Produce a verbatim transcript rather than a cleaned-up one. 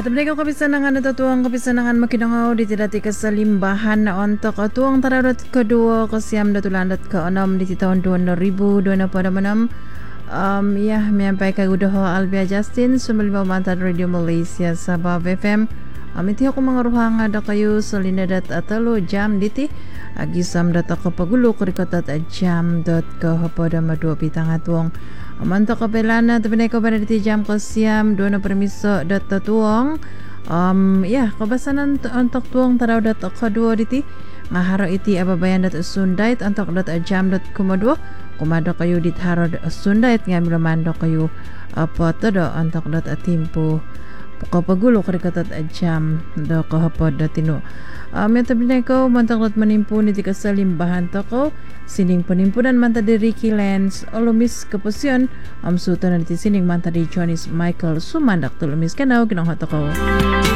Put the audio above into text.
Ya, tapi ko kapisanangan na tuwang kapisanangan makinangaw di tidati kasalimbahan na ontok tuwang tararat kedua kasiyam datulandat ke enam di tahun dua ribu dua puluh enam. Um, ya, miampai kay Udoho Albia Justin sumilima mantan Radio Malaysia Sabah F M. Um, iti ako mga ruhang ada kayo sa linadat atalo jam diti agisam data kapagulo kurikatat jam dot kahapada madua pitang atwang. Manto kapelana tapi ko pada diti jam kasiam dua na permiso data tuang. Um, ya, kabasanan untuk tuang taraw data kadua diti ngaharo iti ababayan data sundait untuk data jam dot kumadua kumado kayo dit haro sundait ngambil mando kayo apa todo untuk data timpo kapagulo kurikatat jam do kahapod datino. Um, yung tabi na ko, mantakot manimpo ni di kasalimbahan to ko, sining panimpunan manta di Ricky Lenz, olumis kapusyon, am suto na di sining manta di Jonis Michael Sumandak, tulumis ka na, ginang hato ko.